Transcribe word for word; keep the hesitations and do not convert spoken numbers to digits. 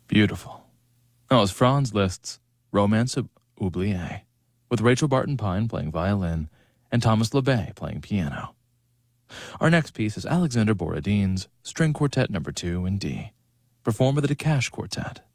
Beautiful. That was Franz Liszt's Romance Oubliée, with Rachel Barton Pine playing violin and Thomas LeBay playing piano. Our next piece is Alexander Borodin's String Quartet Number two in D, performed by the DeCash Quartet.